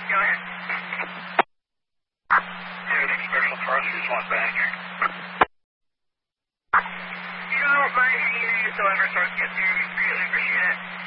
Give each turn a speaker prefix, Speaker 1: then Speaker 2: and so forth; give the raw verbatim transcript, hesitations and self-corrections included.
Speaker 1: Go ahead.
Speaker 2: Everything special parts, we just want back.
Speaker 1: You don't mind if you use the lever so it gets through. We really appreciate it.